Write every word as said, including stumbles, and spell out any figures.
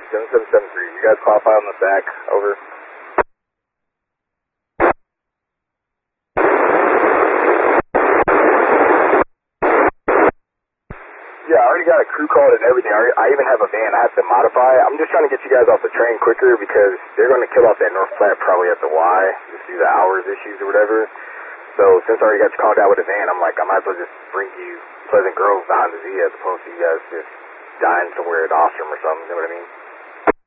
seven seven seven three, you guys qualify on the back, over. Yeah, I already got a crew called and everything. I, I even have a van I have to modify. I'm just trying to get you guys off the train quicker because they're going to kill off that North Platte probably at the Y, just due to the hours issues or whatever. So since I already got you called out with a van, I'm like, I might as well just bring you Pleasant Grove behind the Z as opposed to you guys just dying somewhere at Ostrom or something, you know what I mean?